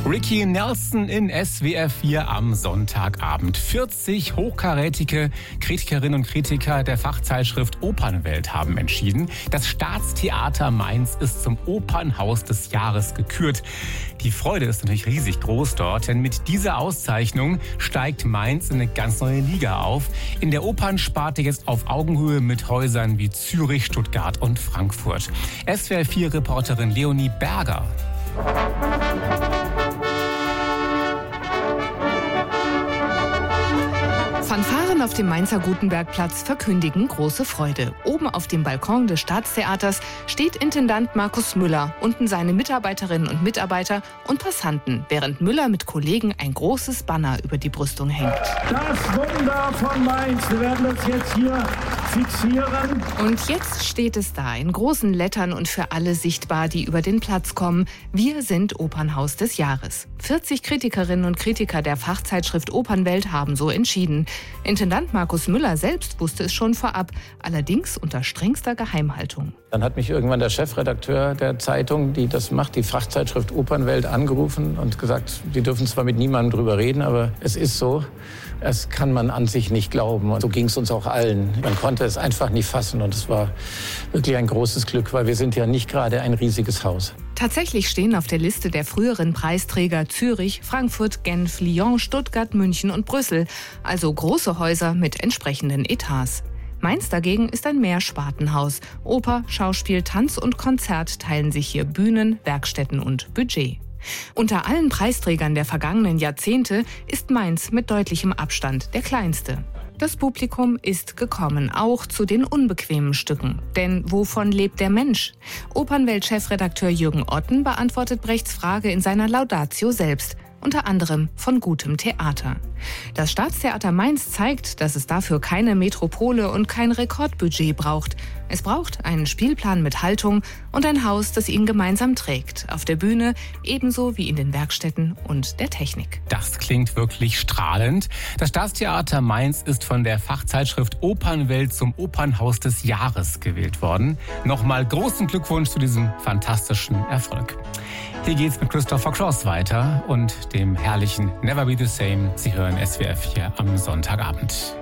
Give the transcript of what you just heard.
Ricky Nelson in SWR 4 am Sonntagabend. 40 hochkarätige Kritikerinnen und Kritiker der Fachzeitschrift Opernwelt haben entschieden, das Staatstheater Mainz ist zum Opernhaus des Jahres gekürt. Die Freude ist natürlich riesig groß dort, denn mit dieser Auszeichnung steigt Mainz in eine ganz neue Liga auf. In der Opernsparte jetzt auf Augenhöhe mit Häusern wie Zürich, Stuttgart und Frankfurt. SWR 4-Reporterin Leonie Berger. Fanfaren auf dem Mainzer Gutenbergplatz verkündigen große Freude. Oben auf dem Balkon des Staatstheaters steht Intendant Markus Müller, unten seine Mitarbeiterinnen und Mitarbeiter und Passanten, während Müller mit Kollegen ein großes Banner über die Brüstung hängt. Das Wunder von Mainz, wir werden das jetzt hier fixieren. Und jetzt steht es da in großen Lettern und für alle sichtbar, die über den Platz kommen. Wir sind Opernhaus des Jahres. 40 Kritikerinnen und Kritiker der Fachzeitschrift Opernwelt haben so entschieden. Intendant Markus Müller selbst wusste es schon vorab, allerdings unter strengster Geheimhaltung. Dann hat mich irgendwann der Chefredakteur der Zeitung, die das macht, die Fachzeitschrift Opernwelt, angerufen und gesagt, die dürfen zwar mit niemandem drüber reden, aber es ist so. Das kann man an sich nicht glauben. Und so ging es uns auch allen. Man konnte es einfach nicht fassen und es war wirklich ein großes Glück, weil wir sind ja nicht gerade ein riesiges Haus. Tatsächlich stehen auf der Liste der früheren Preisträger Zürich, Frankfurt, Genf, Lyon, Stuttgart, München und Brüssel. Also große Häuser mit entsprechenden Etats. Mainz dagegen ist ein Mehrspartenhaus. Oper, Schauspiel, Tanz und Konzert teilen sich hier Bühnen, Werkstätten und Budget. Unter allen Preisträgern der vergangenen Jahrzehnte ist Mainz mit deutlichem Abstand der kleinste. Das Publikum ist gekommen, auch zu den unbequemen Stücken. Denn wovon lebt der Mensch? Opernwelt-Chefredakteur Jürgen Otten beantwortet Brechts Frage in seiner Laudatio selbst. Unter anderem von gutem Theater. Das Staatstheater Mainz zeigt, dass es dafür keine Metropole und kein Rekordbudget braucht. Es braucht einen Spielplan mit Haltung und ein Haus, das ihn gemeinsam trägt. Auf der Bühne ebenso wie in den Werkstätten und der Technik. Das klingt wirklich strahlend. Das Staatstheater Mainz ist von der Fachzeitschrift Opernwelt zum Opernhaus des Jahres gewählt worden. Nochmal großen Glückwunsch zu diesem fantastischen Erfolg. Hier geht's mit Christopher Cross weiter und dem herrlichen Never Be the Same. Sie hören SWR 4 am Sonntagabend.